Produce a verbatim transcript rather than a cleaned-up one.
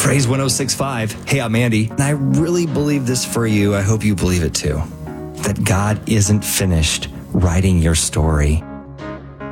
Phrase one oh six point five. Hey, I'm Andy, and I really believe this for you. I hope you believe it too. That God isn't finished writing your story.